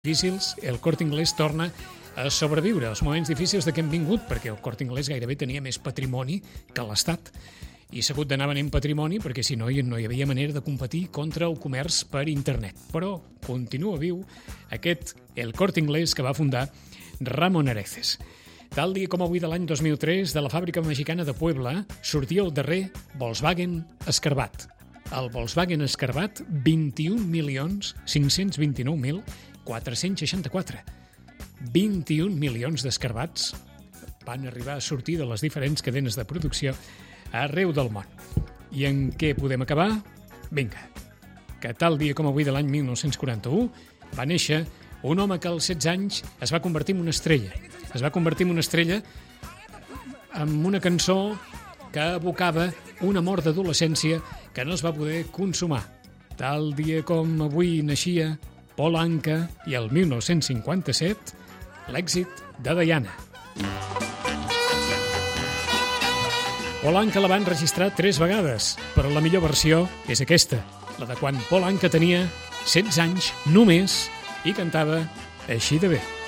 difícils, el Corte Inglés torna a sobreviure als moments difícils de què hem vingut, perquè el Corte Inglés gairebé tenia més patrimoni que l'Estat. I s'ha hagut d'anar venent patrimoni perquè si no hi havia manera de competir contra el comerç per internet. Però continua viu aquest El Corte Inglés que va fundar Ramon Areces. Tal dia com avui de l'any 2003, de la fàbrica mexicana de Puebla, sortia el darrer Volkswagen Escarbat. El Volkswagen Escarbat, 21.529.464. 21 milions d'escarbats van arribar a sortir de les diferents cadenes de producció arreu del món. I en què podem acabar? Vinga, que tal dia com avui de l'any 1941 va néixer un home que als 16 anys es va convertir en una estrella. Es va convertir en una estrella amb una cançó que evocava un amor d'adolescència que no es va poder consumar. Tal dia com avui naixia Paul Anka i el 1957 l'èxit de Diana. Paul Anka la van registrar 3 vegades, però la millor versió és aquesta, la de quan Paul Anka tenia 16 anys només i cantava així de bé.